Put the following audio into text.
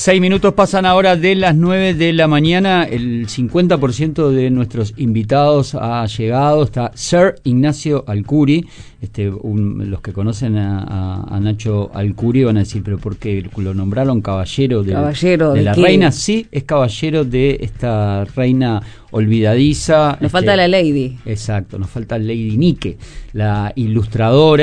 6 minutos pasan ahora de las 9 de la mañana. El 50% de nuestros invitados ha llegado. Está Sir Ignacio Alcuri. Los que conocen a Nacho Alcuri van a decir, pero ¿por qué lo nombraron caballero de la reina? Sí, es caballero de esta reina olvidadiza. Nos falta la Lady. Exacto, nos falta Lady Nike, la ilustradora.